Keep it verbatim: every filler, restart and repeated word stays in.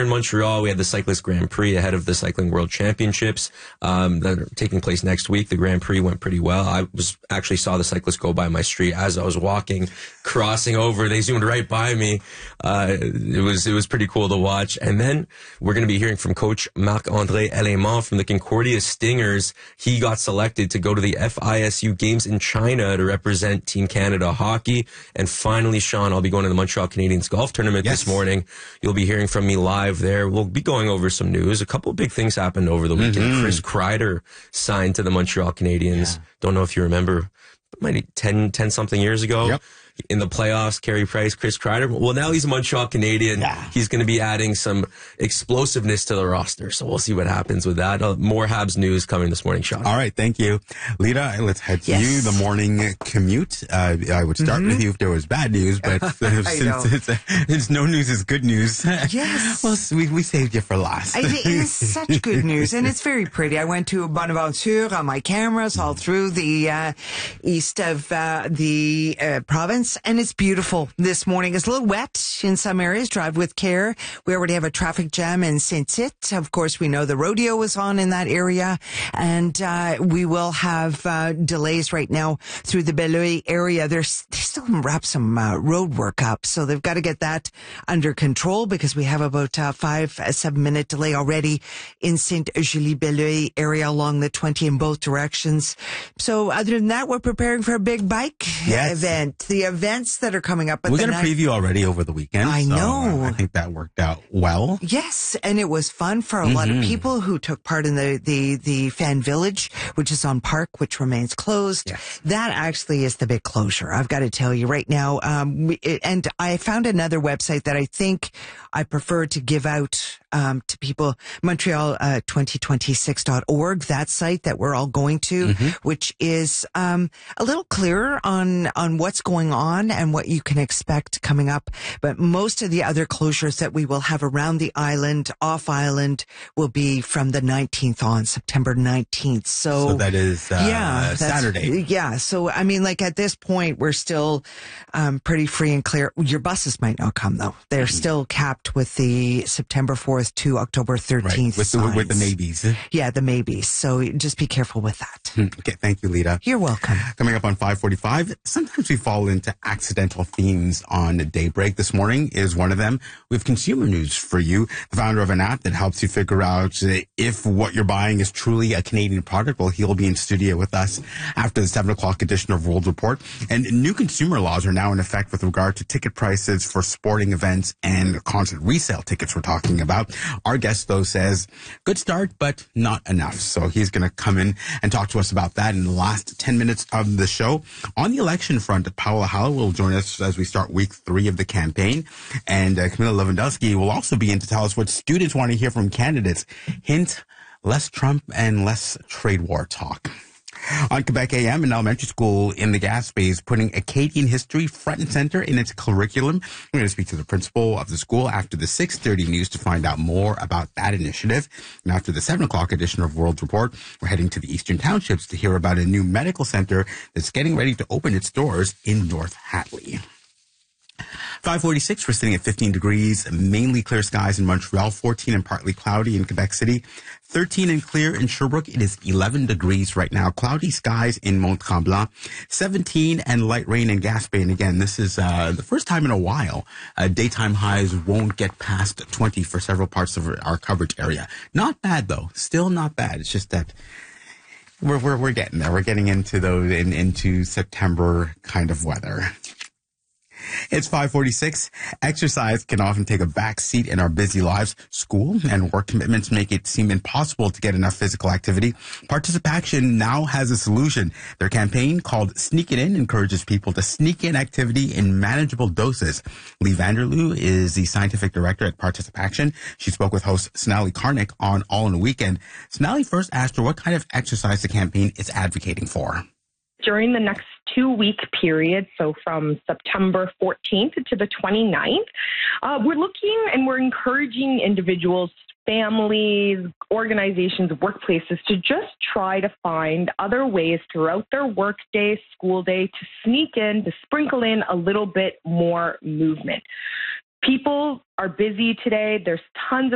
in Montreal, we had the Cyclist Grand Prix ahead of the Cycling World Championships um, that are taking place next week. The Grand Prix went pretty well. I was actually saw the cyclists go by my street as I was walking, crossing over. They zoomed right by me. Uh, it was it was pretty cool to watch. And then we're going to be hearing from Coach Marc-André Elément from the Concordia Stingers. He got selected to go to the F I S U Games in China to represent Team Canada hockey. And finally, Sean, I'll be going to the Montreal Canadiens golf tournament yes. this morning. You'll be hearing from me live there. We'll be going over some news. A couple of big things happened over the weekend. Mm-hmm. Chris Kreider signed to the Montreal Canadiens. Yeah. Don't know if you remember, maybe ten, ten something years ago. Yep. In the playoffs, Carey Price, Chris Kreider. Well, now he's a Montreal Canadian. Yeah. He's going to be adding some explosiveness to the roster. So we'll see what happens with that. Uh, more Habs news coming this morning, Sean. All right. Thank you. Lita, let's head to yes. you. The morning commute. Uh, I would start mm-hmm. with you if there was bad news, but since, it's, it's no news is good news. Yes. Well, we, we saved you for last. It is such good news, and it's very pretty. I went to Bonaventure on my cameras all through the uh, east of uh, the uh, province. And it's beautiful this morning. It's a little wet in some areas. Drive with care. We already have a traffic jam in Saint-Tite. Of course, we know the rodeo is on in that area. And uh, we will have uh, delays right now through the Beloeil area. There's, they still wrap some uh, road work up. So they've got to get that under control because we have about a five, a seven minute delay already in Saint-Julie-Beloeil area along the twenty in both directions. So other than that, we're preparing for a big bike yes. event. The events that are coming up. At we the got a night. preview already over the weekend. I so know. I think that worked out well. Yes, and it was fun for a mm-hmm. lot of people who took part in the, the, the fan village, which is on Park, which remains closed. Yes. That actually is the big closure. I've got to tell you right now. Um, we, it, and I found another website that I think I prefer to give out um, to people. Montreal uh, twenty twenty-six dot org, that site that we're all going to, mm-hmm. which is um, a little clearer on on what's going on and what you can expect coming up. But most of the other closures that we will have around the island, off island, will be from the nineteenth on, September nineteenth. So, so that is uh, yeah, Saturday. Yeah. So, I mean, like at this point, we're still um, pretty free and clear. Your buses might not come, though. They're mm-hmm. still capped with the September fourth to October thirteenth right. with, the, with the maybes. Yeah, the maybes. So just be careful with that. Okay. Thank you, Lita. You're welcome. Coming up on five forty-five, sometimes we fall into accidental themes on Daybreak. This morning is one of them. We have consumer news for you. The founder of an app that helps you figure out if what you're buying is truly a Canadian product. Well, he'll be in studio with us after the seven o'clock edition of World Report. And new consumer laws are now in effect with regard to ticket prices for sporting events and concert resale tickets we're talking about. Our guest, though, says, good start, but not enough. So he's going to come in and talk to us about that in the last ten minutes of the show. On the election front, Paola Howell will join us as we start week three of the campaign. And uh, Camilla Lewandowski will also be in to tell us what students want to hear from candidates. Hint, less Trump and less trade war talk. On Quebec A M, an elementary school in the Gaspé is putting Acadian history front and center in its curriculum. We're going to speak to the principal of the school after the six thirty news to find out more about that initiative. And after the seven o'clock edition of World Report, we're heading to the Eastern Townships to hear about a new medical center that's getting ready to open its doors in North Hatley. five forty-six, we're sitting at fifteen degrees, mainly clear skies in Montreal, fourteen and partly cloudy in Quebec City, thirteen and clear in Sherbrooke. It is eleven degrees right now, cloudy skies in Mont-Tremblant, seventeen and light rain in Gaspé. And again, this is uh, the first time in a while uh, daytime highs won't get past twenty for several parts of our coverage area. Not bad, though. Still not bad. It's just that we're we're, we're getting there. We're getting into those in, into September kind of weather. It's five forty-six. Exercise can often take a back seat in our busy lives. School and work commitments make it seem impossible to get enough physical activity. Participation now has a solution. Their campaign, called Sneak It In, encourages people to sneak in activity in manageable doses. Lee Vanderloo is the scientific director at Participation. She spoke with host Snally Karnick on All in a Weekend. Snally first asked her what kind of exercise the campaign is advocating for. During the next two-week period, so from September fourteenth to the twenty-ninth, uh, we're looking and we're encouraging individuals, families, organizations, workplaces to just try to find other ways throughout their workday, school day to sneak in, to sprinkle in a little bit more movement. People are busy today. There's tons of